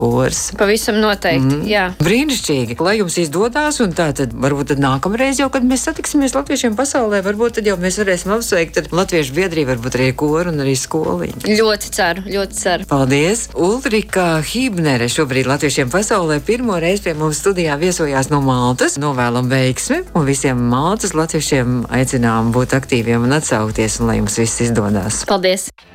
kors. Pavisam noteikti, jā. Brīnišķīgi, lai jums izdodās, un tātad varbūt tad nākamreiz jau, kad mēs satiksimies latviešiem pasaulē, varbūt tad jau mēs varēsim apsveikt ar Latviešu biedrību, varbūt arī koru un arī skoliņu. Ļoti ceru. Paldies! Ulrika Hībnere šobrīd Latviešiem pasaulē pirmo reizi pie mums studijā viesojās no Maltas. Novēlam veiksmi, un visiem Maltas latviešiem aicinām būt aktīviem un atsaukties, un lai jums viss izdodās. Paldies!